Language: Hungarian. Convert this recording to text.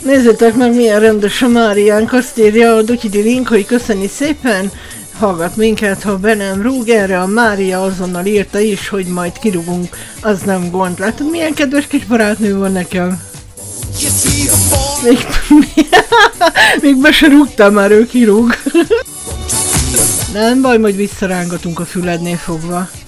Nézzétek meg, milyen rendes a Máriánk, azt írja a Dutyidi Link, hogy köszöni szépen, hallgat minket, ha be nem rúg, erre a Mária azonnal írta is, hogy majd kirúgunk, az nem gond. Látod, milyen kedves kis barátnő van nekem? Még be se rúgtam, már ő kirúg. Nem baj, majd visszarángatunk a fülednél fogva.